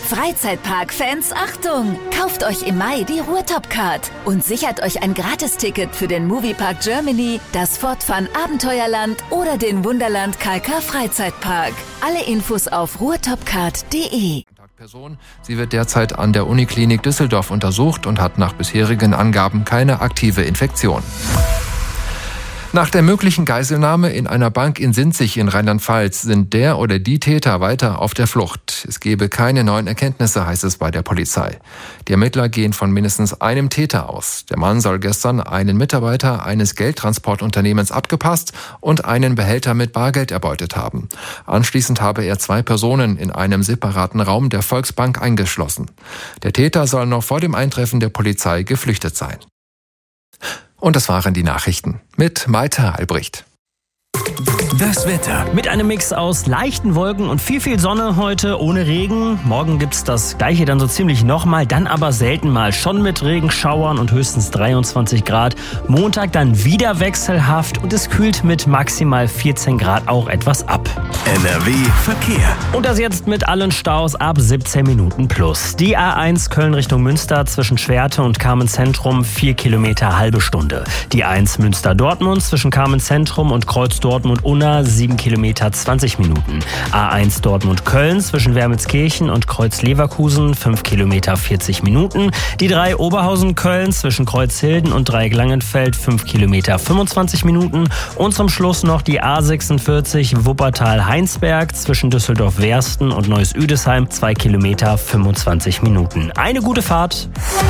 Freizeitpark-Fans, Achtung! Kauft euch im Mai die Ruhrtop-Card und sichert euch ein Gratisticket für den Moviepark Germany, das Fortfun Abenteuerland oder den Wunderland KK Freizeitpark. Alle Infos auf ruhrtopcard.de. Sie wird derzeit an der Uniklinik Düsseldorf untersucht und hat nach bisherigen Angaben keine aktive Infektion. Nach der möglichen Geiselnahme in einer Bank in Sinzig in Rheinland-Pfalz sind der oder die Täter weiter auf der Flucht. Es gebe keine neuen Erkenntnisse, heißt es bei der Polizei. Die Ermittler gehen von mindestens einem Täter aus. Der Mann soll gestern einen Mitarbeiter eines Geldtransportunternehmens abgepasst und einen Behälter mit Bargeld erbeutet haben. Anschließend habe er 2 Personen in einem separaten Raum der Volksbank eingeschlossen. Der Täter soll noch vor dem Eintreffen der Polizei geflüchtet sein. Und das waren die Nachrichten mit Maite Albrecht. Das Wetter. Mit einem Mix aus leichten Wolken und viel Sonne heute, ohne Regen. Morgen gibt's das Gleiche dann so ziemlich nochmal, dann aber selten mal. Schon mit Regenschauern und höchstens 23 Grad. Montag dann wieder wechselhaft und es kühlt mit maximal 14 Grad auch etwas ab. NRW Verkehr. Und das jetzt mit allen Staus ab 17 Minuten plus. Die A1 Köln Richtung Münster zwischen Schwerte und Carmen-Zentrum 4 Kilometer halbe Stunde. Die A1 Münster-Dortmund zwischen Carmen-Zentrum und Kreuz Dortmund-Unna 7 Kilometer 20 Minuten. A1 Dortmund-Köln zwischen Wermelskirchen und Kreuz-Leverkusen 5 Kilometer 40 Minuten. Die 3 Oberhausen-Köln zwischen Kreuzhilden und Dreieck-Langenfeld 5 Kilometer 25 Minuten. Und zum Schluss noch die A46 Wuppertal-Heinsberg zwischen Düsseldorf-Wersten und Neuss-Üdesheim 2 Kilometer 25 Minuten. Eine gute Fahrt.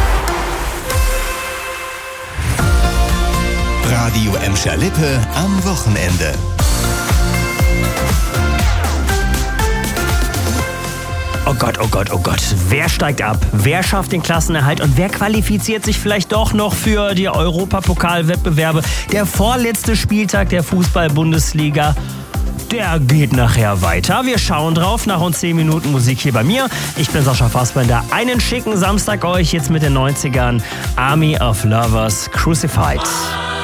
Radio Emscher-Lippe am Wochenende. Oh Gott, oh Gott, oh Gott. Wer steigt ab? Wer schafft den Klassenerhalt? Und wer qualifiziert sich vielleicht doch noch für die Europapokalwettbewerbe? Der vorletzte Spieltag der Fußball-Bundesliga, der geht nachher weiter. Wir schauen drauf nach uns 10 Minuten Musik hier bei mir. Ich bin Sascha Fassbender. Einen schicken Samstag euch jetzt mit den 90ern. Army of Lovers Crucified.